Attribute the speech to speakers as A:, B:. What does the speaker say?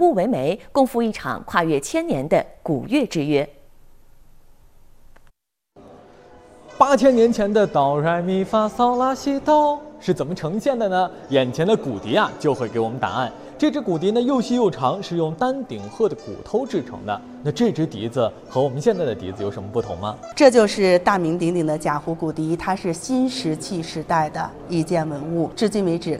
A: 物为媒，共赴一场跨越1000年的古乐之约。
B: 8000年前的哆来咪发嗦拉西哆是怎么呈现的呢？眼前的骨笛啊，就会给我们答案。这支骨笛呢，又细又长，是用丹顶鹤的骨头制成的。那这支笛子和我们现在的笛子有什么不同吗？
C: 这就是大名鼎鼎的贾湖骨笛，它是新石器时代的一件文物，至今为止